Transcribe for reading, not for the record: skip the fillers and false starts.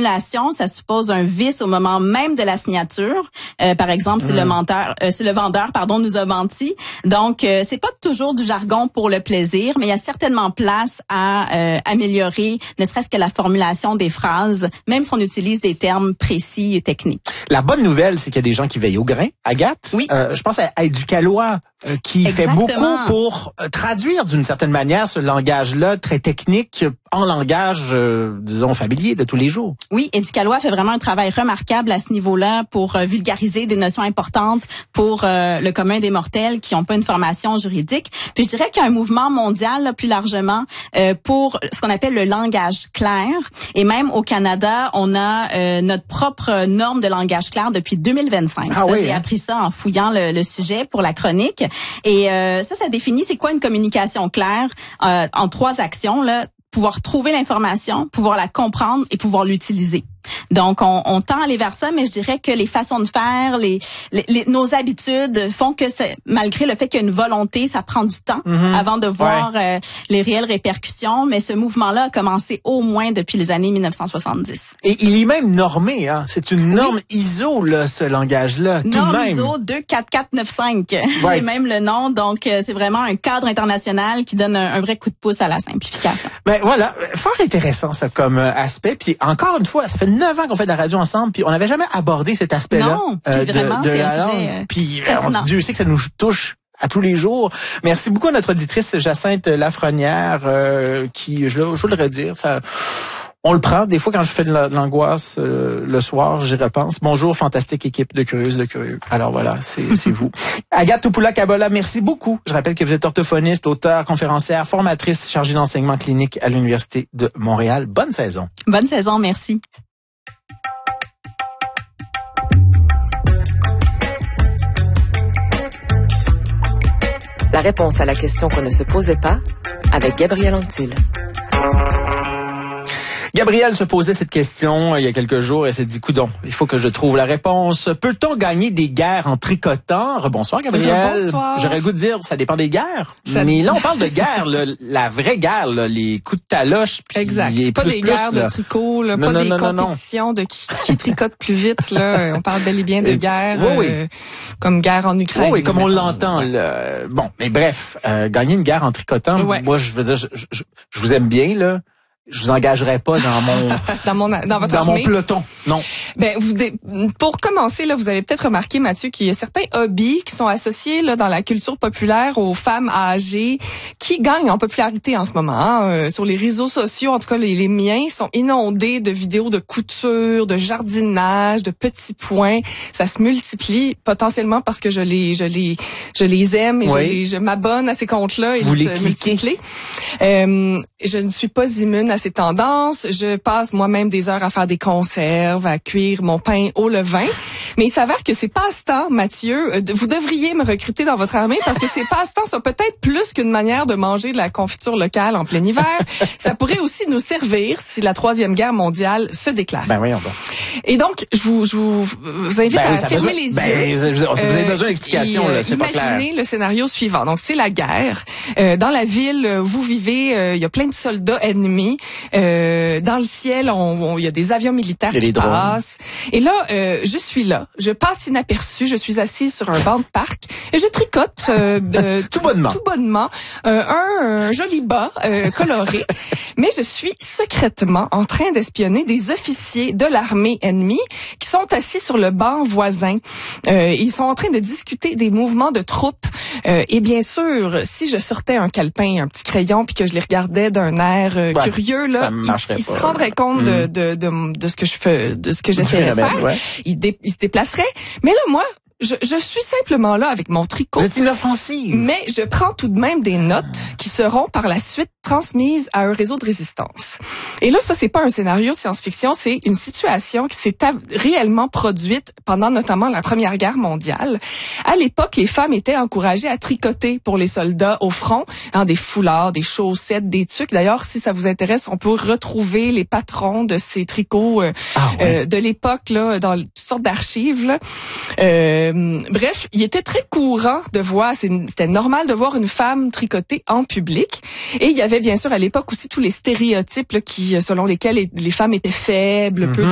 formulation, ça suppose un vice au moment même de la signature. Par exemple, si le vendeur nous a menti. Donc, c'est pas toujours du jargon pour le plaisir, mais il y a certainement place à améliorer, ne serait-ce que la formulation des phrases, même si on utilise des termes précis et techniques. La bonne nouvelle, c'est qu'il y a des gens qui veillent au grain. Agathe, oui. Je pense à Éducalois qui Exactement. fait beaucoup pour traduire d'une certaine manière ce langage-là très technique en langage, disons, familier de tous les jours. Oui, Éducalois fait vraiment un travail remarquable à ce niveau-là pour vulgariser des notions importantes pour le commun des mortels qui n'ont pas une formation juridique. Puis je dirais qu'il y a un mouvement mondial, là, plus largement, pour ce qu'on appelle le langage clair. Et même au Canada, on a notre propre norme de langage clair depuis 2025. J'ai appris ça en fouillant le sujet pour la chronique. Et ça définit c'est quoi une communication claire en 3 actions, là. Pouvoir trouver l'information, pouvoir la comprendre et pouvoir l'utiliser. Donc, on tend à aller vers ça, mais je dirais que les façons de faire, nos habitudes font que malgré le fait qu'il y a une volonté, ça prend du temps avant de voir les réelles répercussions. Mais ce mouvement-là a commencé au moins depuis les années 1970. Et il est même normé, hein. C'est une norme ISO, là, ce langage-là. Norme ISO 24495. J'ai même le nom. Donc, c'est vraiment un cadre international qui donne un vrai coup de pouce à la simplification. Ben voilà, fort intéressant ça comme aspect. Puis encore une fois, ça fait 9 ans qu'on fait de la radio ensemble, puis on n'avait jamais abordé cet aspect-là. Non, puis vraiment, c'est un sujet puis Dieu sait que ça nous touche à tous les jours. Merci beaucoup à notre auditrice Jacinthe Lafrenière, qui, je veux le redire, ça... On le prend. Des fois, quand je fais de l'angoisse le soir, j'y repense. Bonjour, fantastique équipe de curieuses, de curieux. Alors voilà, c'est vous. Agathe Topoula-Kabola, merci beaucoup. Je rappelle que vous êtes orthophoniste, auteure, conférencière, formatrice chargée d'enseignement clinique à l'Université de Montréal. Bonne saison. Bonne saison, merci. La réponse à la question qu'on ne se posait pas avec Gabrielle Antil. Gabrielle se posait cette question il y a quelques jours et s'est dit, coudonc, il faut que je trouve la réponse. Peut-on gagner des guerres en tricotant? Rebonsoir, Gabrielle. Bonsoir. J'aurais le goût de dire, ça dépend des guerres. Mais là, on parle de guerre, là, la vraie guerre, là, les coups de taloche. Exact. Pas des guerres de tricot, là, pas des compétitions de qui tricote plus vite. Là. On parle bel et bien de guerre, comme guerre en Ukraine. Oui, comme on l'entend. Bon, mais bref, gagner une guerre en tricotant, moi, je veux dire, je vous aime bien, là. Je vous engagerai pas dans mon peloton. Non. Ben pour commencer là, vous avez peut-être remarqué Mathieu qu'il y a certains hobbies qui sont associés là dans la culture populaire aux femmes âgées qui gagnent en popularité en ce moment. Hein. Sur les réseaux sociaux, en tout cas les miens sont inondés de vidéos de couture, de jardinage, de petits points. Ça se multiplie potentiellement parce que je les aime et je m'abonne à ces comptes-là et ils se multiplient. Je ne suis pas immune à ces tendances. Je passe moi-même des heures à faire des conserves, à cuire mon pain au levain. Mais il s'avère que ces passe-temps, Mathieu, vous devriez me recruter dans votre armée parce que ces passe-temps sont peut-être plus qu'une manière de manger de la confiture locale en plein hiver. Ça pourrait aussi nous servir si la Troisième Guerre mondiale se déclare. Ben voyons donc. Et donc, je vous invite à fermer les yeux. Vous avez besoin d'explications, là, c'est pas clair. Imaginez le scénario suivant. Donc, c'est la guerre. Dans la ville où vous vivez, il y a plein de soldats ennemis. Dans le ciel, il y a des avions militaires qui passent. Et là, je suis là. Je passe inaperçue. Je suis assise sur un banc de parc et je tricote tout bonnement un joli bas coloré. Mais je suis secrètement en train d'espionner des officiers de l'armée ennemie qui sont assis sur le banc voisin. Ils sont en train de discuter des mouvements de troupes. Et bien sûr, si je sortais un calepin, un petit crayon, puis que je les regardais d'un air curieux, là, ils se rendraient compte de ce que je fais, de ce que j'essaierais de faire. Ouais. Ils se déplaceraient. Mais là, moi, je suis simplement là avec mon tricot. Vous êtes inoffensive. Mais je prends tout de même des notes qui seront par la suite transmises à un réseau de résistance. Et là, ça, c'est pas un scénario science-fiction, c'est une situation qui s'est réellement produite pendant notamment la Première Guerre mondiale. À l'époque, les femmes étaient encouragées à tricoter pour les soldats au front, des foulards, des chaussettes, des tuques. D'ailleurs, si ça vous intéresse, on peut retrouver les patrons de ces tricots de l'époque là dans toutes sortes d'archives. Là. Bref, il était très courant de voir, c'était normal de voir une femme tricoter en public. Et il y avait bien sûr à l'époque aussi tous les stéréotypes là, selon lesquels les femmes étaient faibles, peu